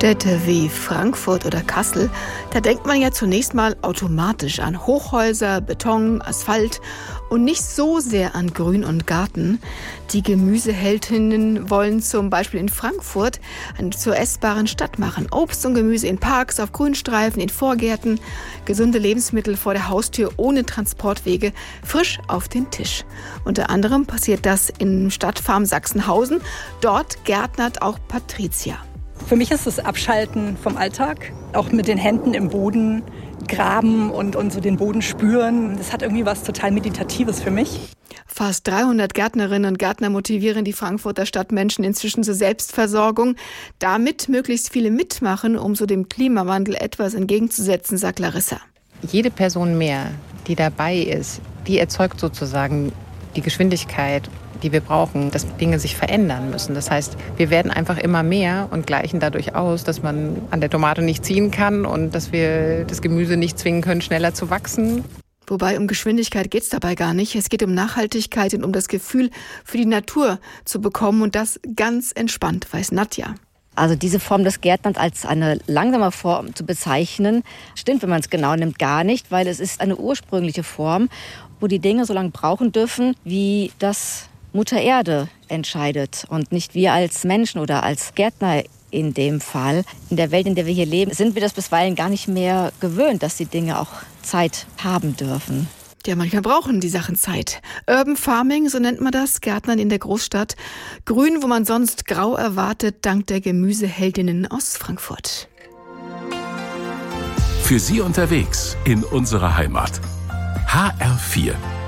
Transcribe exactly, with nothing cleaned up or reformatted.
Städte wie Frankfurt oder Kassel, da denkt man ja zunächst mal automatisch an Hochhäuser, Beton, Asphalt und nicht so sehr an Grün und Garten. Die Gemüseheldinnen wollen zum Beispiel in Frankfurt eine zur essbaren Stadt machen. Obst und Gemüse in Parks, auf Grünstreifen, in Vorgärten, gesunde Lebensmittel vor der Haustür ohne Transportwege, frisch auf den Tisch. Unter anderem passiert das in Stadtfarm Sachsenhausen. Dort gärtnert auch Patricia. Für mich ist es Abschalten vom Alltag, auch mit den Händen im Boden graben und, und so den Boden spüren. Das hat irgendwie was total Meditatives für mich. Fast dreihundert Gärtnerinnen und Gärtner motivieren die Frankfurter Stadtmenschen inzwischen zur Selbstversorgung. Damit möglichst viele mitmachen, um so dem Klimawandel etwas entgegenzusetzen, sagt Larissa. Jede Person mehr, die dabei ist, die erzeugt sozusagen die Geschwindigkeit, die wir brauchen, dass Dinge sich verändern müssen. Das heißt, wir werden einfach immer mehr und gleichen dadurch aus, dass man an der Tomate nicht ziehen kann und dass wir das Gemüse nicht zwingen können, schneller zu wachsen. Wobei um Geschwindigkeit geht es dabei gar nicht. Es geht um Nachhaltigkeit und um das Gefühl für die Natur zu bekommen und das ganz entspannt, weiß Nadja. Also diese Form des Gärtnerns als eine langsame Form zu bezeichnen, stimmt, wenn man es genau nimmt, gar nicht, weil es ist eine ursprüngliche Form, wo die Dinge so lange brauchen dürfen, wie das Mutter Erde entscheidet und nicht wir als Menschen oder als Gärtner in dem Fall. In der Welt, in der wir hier leben, sind wir das bisweilen gar nicht mehr gewöhnt, dass die Dinge auch Zeit haben dürfen. Ja, manchmal brauchen die Sachen Zeit. Urban Farming, so nennt man das, Gärtnern in der Großstadt. Grün, wo man sonst grau erwartet, dank der Gemüseheldinnen aus Frankfurt. Für Sie unterwegs in unserer Heimat. H R vier